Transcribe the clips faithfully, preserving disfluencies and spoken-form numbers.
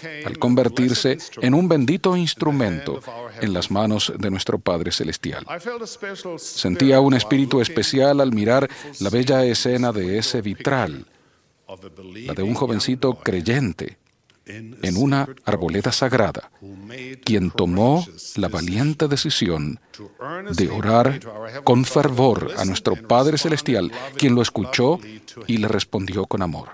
al convertirse en un bendito instrumento en las manos de nuestro Padre Celestial. Sentía un espíritu especial al mirar la bella escena de ese vitral, la de un jovencito creyente en una arboleda sagrada, quien tomó la valiente decisión de orar con fervor a nuestro Padre Celestial, quien lo escuchó y le respondió con amor.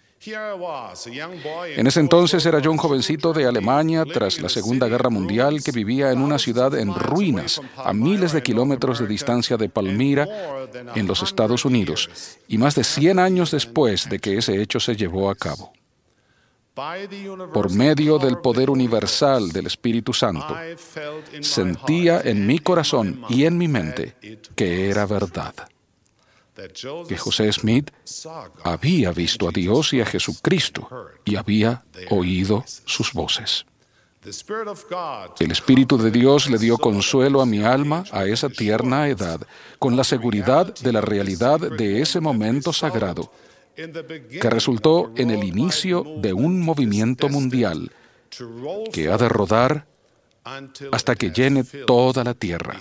En ese entonces era yo un jovencito de Alemania tras la Segunda Guerra Mundial que vivía en una ciudad en ruinas, a miles de kilómetros de distancia de Palmyra, en los Estados Unidos, y más de cien años después de que ese hecho se llevó a cabo. Por medio del poder universal del Espíritu Santo, sentía en mi corazón y en mi mente que era verdad, que José Smith había visto a Dios y a Jesucristo y había oído sus voces. El Espíritu de Dios le dio consuelo a mi alma a esa tierna edad, con la seguridad de la realidad de ese momento sagrado, que resultó en el inicio de un movimiento mundial que ha de rodar hasta que llene toda la tierra.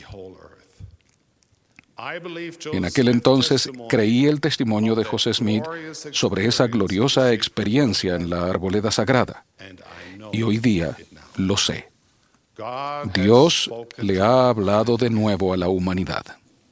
En aquel entonces creí el testimonio de José Smith sobre esa gloriosa experiencia en la arboleda sagrada, y hoy día lo sé. Dios le ha hablado de nuevo a la humanidad.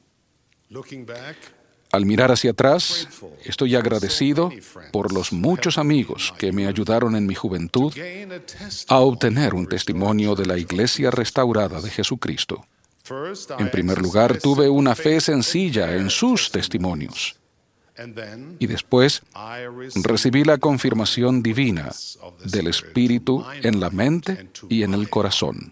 Al mirar hacia atrás, estoy agradecido por los muchos amigos que me ayudaron en mi juventud a obtener un testimonio de la Iglesia restaurada de Jesucristo. En primer lugar, tuve una fe sencilla en sus testimonios. Y después, recibí la confirmación divina del Espíritu en la mente y en el corazón.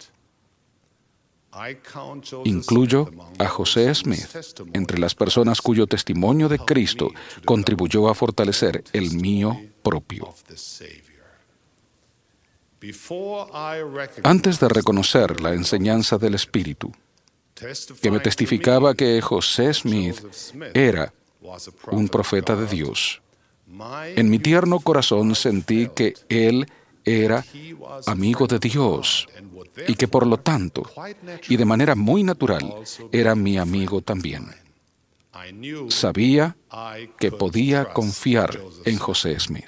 Incluyo a José Smith entre las personas cuyo testimonio de Cristo contribuyó a fortalecer el mío propio. Antes de reconocer la enseñanza del Espíritu, que me testificaba que José Smith era un profeta de Dios, en mi tierno corazón sentí que él era amigo de Dios y que por lo tanto, y de manera muy natural, era mi amigo también. Sabía que podía confiar en José Smith.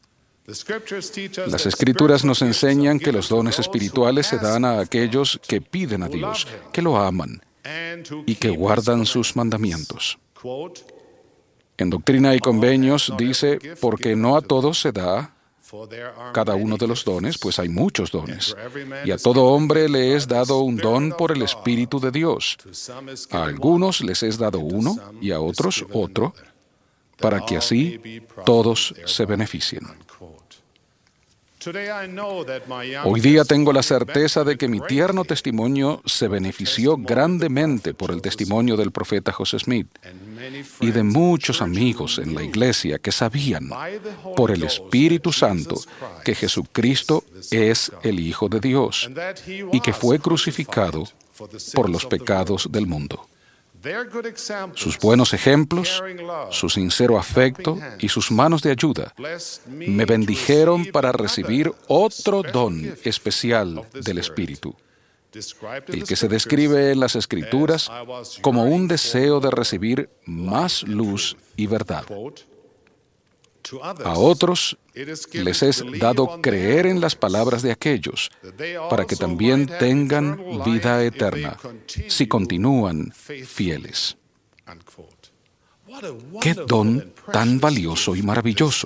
Las Escrituras nos enseñan que los dones espirituales se dan a aquellos que piden a Dios, que lo aman y que guardan sus mandamientos. En Doctrina y Convenios dice, porque no a todos se da cada uno de los dones, pues hay muchos dones, y a todo hombre le es dado un don por el Espíritu de Dios. A algunos les es dado uno y a otros otro, para que así todos se beneficien. Hoy día tengo la certeza de que mi tierno testimonio se benefició grandemente por el testimonio del profeta José Smith y de muchos amigos en la iglesia que sabían, por el Espíritu Santo, que Jesucristo es el Hijo de Dios y que fue crucificado por los pecados del mundo. Sus buenos ejemplos, su sincero afecto y sus manos de ayuda me bendijeron para recibir otro don especial del Espíritu, el que se describe en las Escrituras como un deseo de recibir más luz y verdad. A otros les es dado creer en las palabras de aquellos, para que también tengan vida eterna, si continúan fieles. ¡Qué don tan valioso y maravilloso!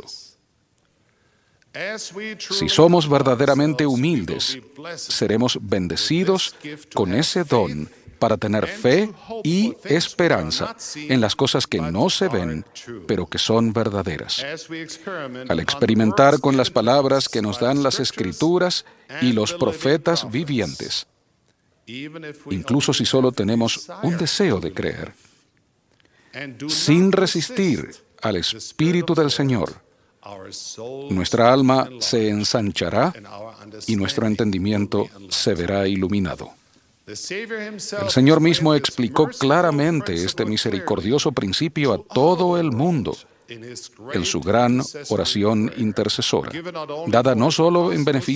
Si somos verdaderamente humildes, seremos bendecidos con ese don para tener fe y esperanza en las cosas que no se ven, pero que son verdaderas. Al experimentar con las palabras que nos dan las Escrituras y los profetas vivientes, incluso si solo tenemos un deseo de creer, sin resistir al Espíritu del Señor, nuestra alma se ensanchará y nuestro entendimiento se verá iluminado. El Señor mismo explicó claramente este misericordioso principio a todo el mundo en su gran oración intercesora, dada no solo en beneficio